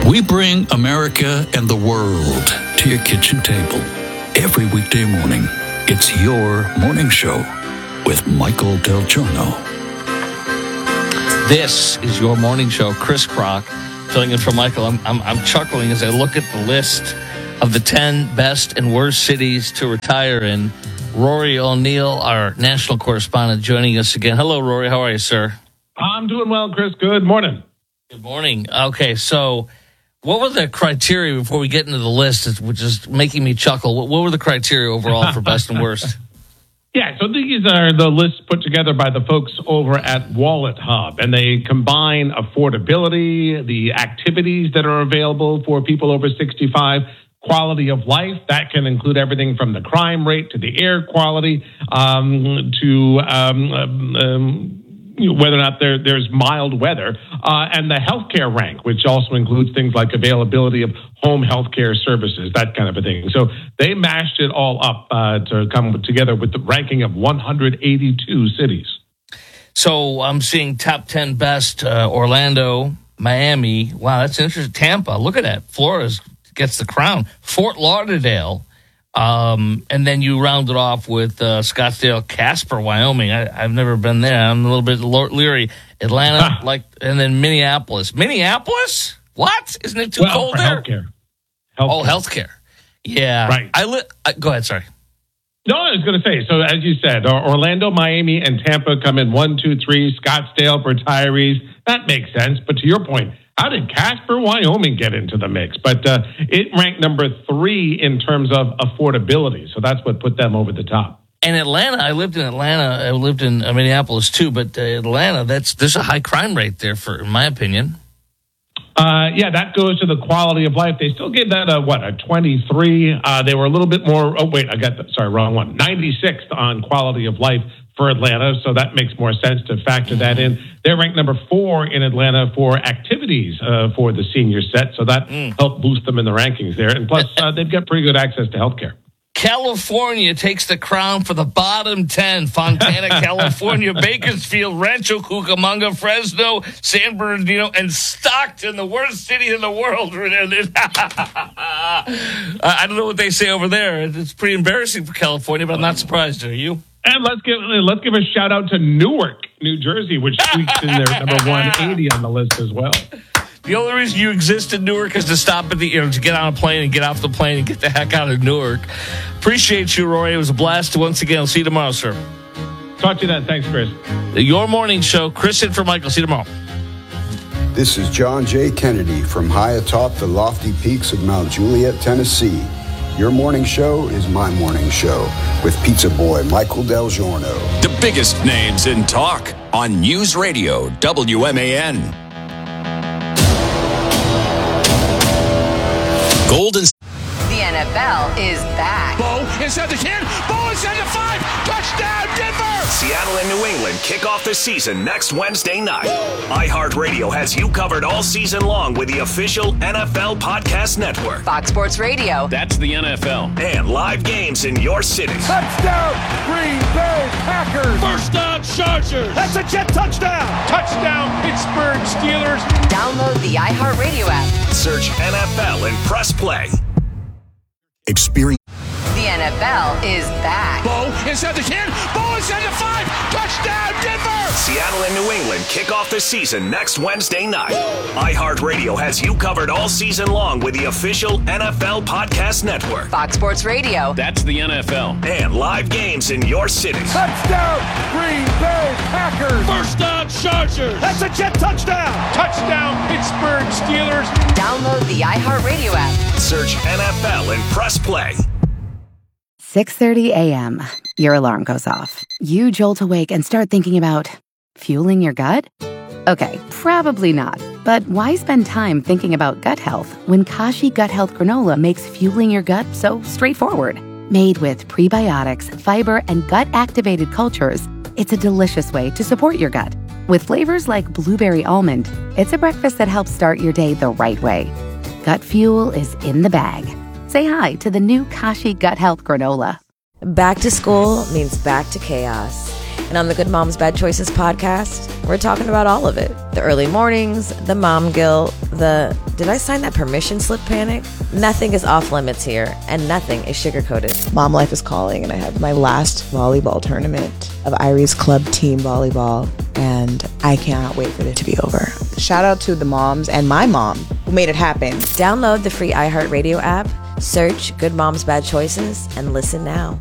We bring America and the world to your kitchen table every weekday morning. It's your morning show with Michael Del Giorno. This is your morning show. Chris Kroc filling in for Michael. I'm chuckling as I look at the list of the 10 best and worst cities to retire in. Rory O'Neill, our national correspondent, joining us again. Hello, Rory. How are you, sir? I'm doing well, Chris. Good morning. Good morning. Okay, so what were the criteria before we get into the list, which is making me chuckle? What were the criteria overall for best and worst? Yeah, so these are the lists put together by the folks over at Wallet Hub, and they combine affordability, the activities that are available for people over 65, quality of life. That can include everything from the crime rate to the air quality to whether or not there's mild weather, and the healthcare rank, which also includes things like availability of home healthcare services, that kind of a thing. So they mashed it all up to come together with the ranking of 182 cities. So I'm seeing top 10 best, Orlando, Miami. Wow, that's interesting. Tampa, look at that. Florida gets the crown. Fort Lauderdale. And then you round it off with Scottsdale, Casper, Wyoming. I've never been there. I'm a little bit leery. Atlanta, and then Minneapolis. Minneapolis? What? Isn't it too cold there? Healthcare. Oh, healthcare. Yeah. Right. Go ahead, sorry. No, I was going to say, so as you said, Orlando, Miami, and Tampa come in 1, 2, 3. Scottsdale for retirees. That makes sense. But to your point, how did Casper, Wyoming get into the mix? But it ranked number 3 in terms of affordability. So that's what put them over the top. And Atlanta, I lived in Atlanta. I lived in Minneapolis too. But Atlanta, there's a high crime rate there, in my opinion. Yeah, that goes to the quality of life. They still gave that a 23. They were a little bit more. Oh, wait, wrong one. 96th on quality of life for Atlanta, so that makes more sense to factor that in. They're ranked number 4 in Atlanta for activities for the senior set, so that helped boost them in the rankings there. And plus, they've got pretty good access to healthcare. California takes the crown for the bottom 10. Fontana, California, Bakersfield, Rancho Cucamonga, Fresno, San Bernardino, and Stockton, the worst city in the world. I don't know what they say over there. It's pretty embarrassing for California, but I'm not surprised. Are you? And let's give a shout out to Newark, New Jersey, which squeaks in there at number 180 on the list as well. The only reason you exist in Newark is to stop at to get on a plane and get off the plane and get the heck out of Newark. Appreciate you, Rory. It was a blast once again. I'll see you tomorrow, sir. Talk to you then. Thanks, Chris. Your morning show. Chris in for Michael. See you tomorrow. This is John J. Kennedy from high atop the lofty peaks of Mount Juliet, Tennessee. Your morning show is my morning show with pizza boy Michael Del Giorno. The biggest names in talk on News Radio WMAN. Golden. The NFL is back. Bo inside the 10. Bo inside the 5. Touchdown, Denver. Seattle and New England kick off the season next Wednesday night. iHeartRadio has you covered all season long with the official NFL Podcast Network. Fox Sports Radio. That's the NFL. And live games in your city. Touchdown, Green Bay Packers. First down, Chargers. That's a Jet touchdown. Touchdown, Pittsburgh Steelers. Download the iHeartRadio app. Search NFL and press play. Experience. The NFL is back. Bo inside the 10. Bo inside the 5. Touchdown, Denver. Seattle and New England kick off the season next Wednesday night. iHeartRadio has you covered all season long with the official NFL Podcast Network. Fox Sports Radio. That's the NFL. And live games in your city. Touchdown, Green Bay Packers. First down, Chargers. That's a Jet touchdown. Touchdown, Pittsburgh Steelers. Download the iHeartRadio app. Search NFL and press play. 6:30 a.m. Your alarm goes off. You jolt awake and start thinking about fueling your gut? Okay, probably not. But why spend time thinking about gut health when Kashi Gut Health Granola makes fueling your gut so straightforward? Made with prebiotics, fiber, and gut-activated cultures, it's a delicious way to support your gut. With flavors like blueberry almond, it's a breakfast that helps start your day the right way. Gut fuel is in the bag. Say hi to the new Kashi Gut Health Granola. Back to school means back to chaos. And on the Good Moms Bad Choices podcast, we're talking about all of it. The early mornings, the mom guilt, the did I sign that permission slip panic? Nothing is off limits here, and nothing is sugar-coated. Mom life is calling, and I have my last volleyball tournament of Irie's club team volleyball, and I cannot wait for it to be over. Shout out to the moms and my mom who made it happen. Download the free iHeartRadio app, search Good Moms Bad Choices, and listen now.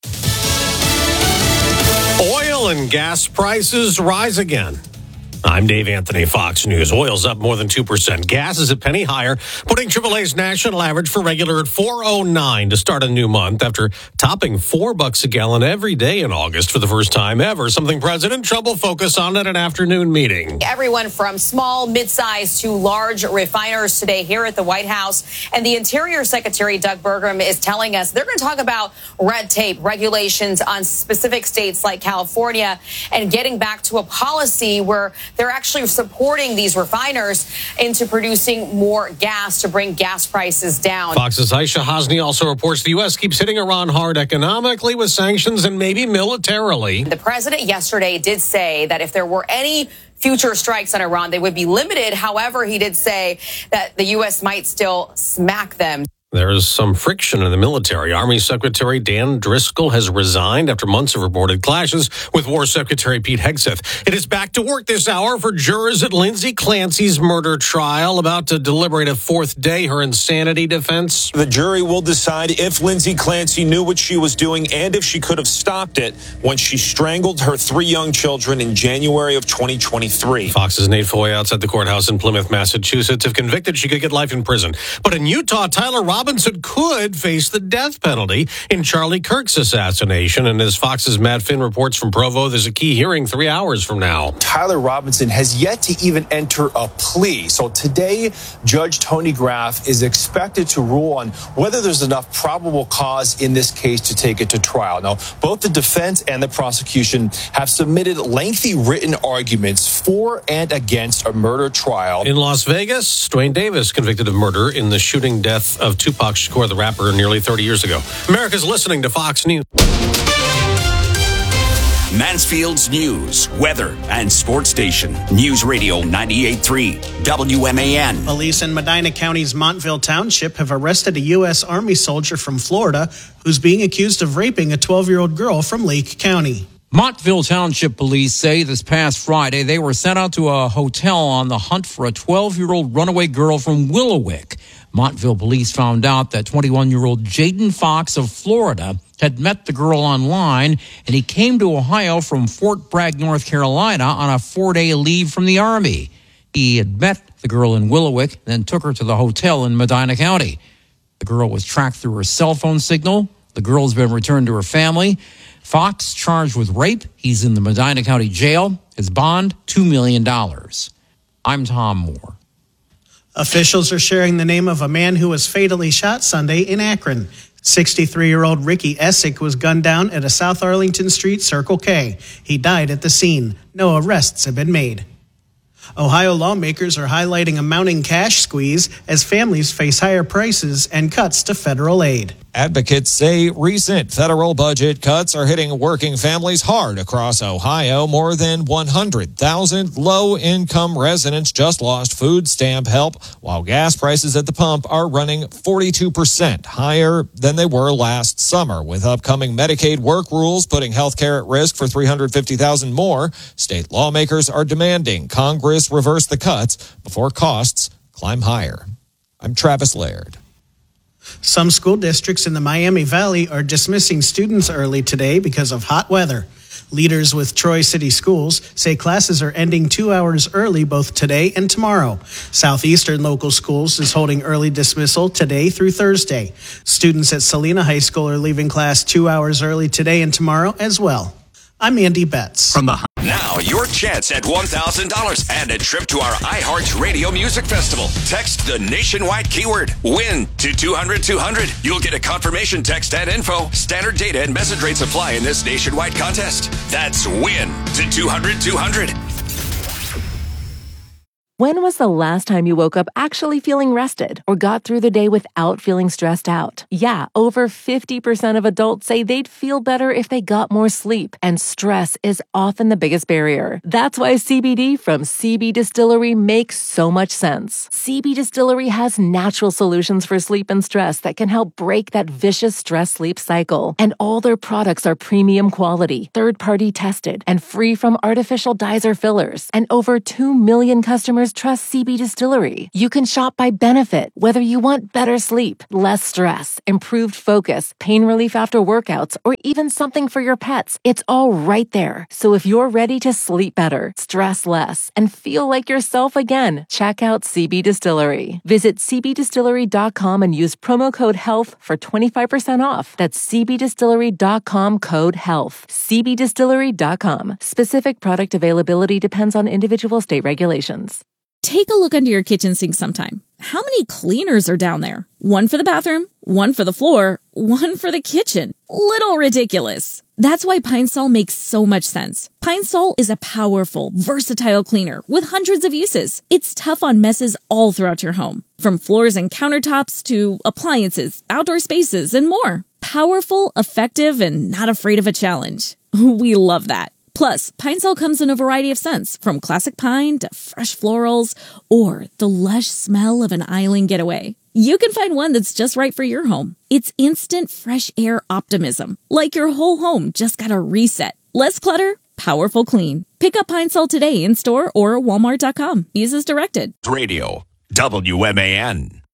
Oil and gas prices rise again. I'm Dave Anthony, Fox News. Oil's up more than 2%. Gas is a penny higher, putting AAA's national average for regular at $4.09 to start a new month after topping $4 a gallon every day in August for the first time ever, something President Trump will focus on at an afternoon meeting. Everyone from small, mid-sized to large refiners today here at the White House. And the Interior Secretary, Doug Burgum, is telling us they're going to talk about red tape, regulations on specific states like California, and getting back to a policy where they're actually supporting these refiners into producing more gas to bring gas prices down. Fox's Aisha Hasni also reports the U.S. keeps hitting Iran hard economically with sanctions and maybe militarily. The president yesterday did say that if there were any future strikes on Iran, they would be limited. However, he did say that the U.S. might still smack them. There is some friction in the military. Army Secretary Dan Driscoll has resigned after months of reported clashes with War Secretary Pete Hegseth. It is back to work this hour for jurors at Lindsay Clancy's murder trial, about to deliberate a fourth day her insanity defense. The jury will decide if Lindsay Clancy knew what she was doing and if she could have stopped it when she strangled her 3 young children in January of 2023. Fox's Nate Foy outside the courthouse in Plymouth, Massachusetts. If convicted, she could get life in prison. But in Utah, Tyler Robinson could face the death penalty in Charlie Kirk's assassination. And as Fox's Matt Finn reports from Provo, there's a key hearing 3 hours from now. Tyler Robinson has yet to even enter a plea. So today, Judge Tony Graff is expected to rule on whether there's enough probable cause in this case to take it to trial. Now, both the defense and the prosecution have submitted lengthy written arguments for and against a murder trial. In Las Vegas, Dwayne Davis convicted of murder in the shooting death of Tupac Shakur, the rapper, nearly 30 years ago. America's listening to Fox News. Mansfield's news, weather, and sports station. News Radio 98.3 WMAN. Police in Medina County's Montville Township have arrested a U.S. Army soldier from Florida who's being accused of raping a 12-year-old girl from Lake County. Montville Township police say this past Friday they were sent out to a hotel on the hunt for a 12-year-old runaway girl from Willowick. Montville police found out that 21-year-old Jaden Fox of Florida had met the girl online, and he came to Ohio from Fort Bragg, North Carolina on a 4-day leave from the Army. He had met the girl in Willowick, then took her to the hotel in Medina County. The girl was tracked through her cell phone signal. The girl's been returned to her family. Fox charged with rape. He's in the Medina County Jail. His bond, $2 million. I'm Tom Moore. Officials are sharing the name of a man who was fatally shot Sunday in Akron. 63-year-old Ricky Essick was gunned down at a South Arlington Street Circle K. He died at the scene. No arrests have been made. Ohio lawmakers are highlighting a mounting cash squeeze as families face higher prices and cuts to federal aid. Advocates say recent federal budget cuts are hitting working families hard across Ohio. More than 100,000 low-income residents just lost food stamp help, while gas prices at the pump are running 42% higher than they were last summer. With upcoming Medicaid work rules putting health care at risk for 350,000 more, state lawmakers are demanding Congress reverse the cuts before costs climb higher. I'm Travis Laird. Some school districts in the Miami Valley are dismissing students early today because of hot weather. Leaders with Troy City Schools say classes are ending 2 hours early both today and tomorrow. Southeastern Local Schools is holding early dismissal today through Thursday. Students at Salina High School are leaving class 2 hours early today and tomorrow as well. I'm Andy Betts. Now, your chance at $1,000 and a trip to our iHeartRadio Music Festival. Text the nationwide keyword WIN to 200-200. You'll get a confirmation text and info. Standard data and message rates apply in this nationwide contest. That's WIN to 200-200. When was the last time you woke up actually feeling rested or got through the day without feeling stressed out? Yeah, over 50% of adults say they'd feel better if they got more sleep, and stress is often the biggest barrier. That's why CBD from CB Distillery makes so much sense. CB Distillery has natural solutions for sleep and stress that can help break that vicious stress-sleep cycle. And all their products are premium quality, third-party tested, and free from artificial dyes or fillers. And over 2 million customers trust CB Distillery. You can shop by benefit, whether you want better sleep, less stress, improved focus, pain relief after workouts, or even something for your pets. It's all right there. So if you're ready to sleep better, stress less, and feel like yourself again, check out CB Distillery. Visit cbdistillery.com and use promo code HEALTH for 25% off. That's cbdistillery.com, code HEALTH. cbdistillery.com. Specific product availability depends on individual state regulations. Take a look under your kitchen sink sometime. How many cleaners are down there? One for the bathroom, one for the floor, one for the kitchen. Little ridiculous. That's why Pine Sol makes so much sense. Pine Sol is a powerful, versatile cleaner with hundreds of uses. It's tough on messes all throughout your home, from floors and countertops to appliances, outdoor spaces, and more. Powerful, effective, and not afraid of a challenge. We love that. Plus, Pine Sol comes in a variety of scents, from classic pine to fresh florals, or the lush smell of an island getaway. You can find one that's just right for your home. It's instant fresh air optimism, like your whole home just got a reset. Less clutter, powerful clean. Pick up Pine Sol today in store or Walmart.com. Use as directed. Radio, WMAN.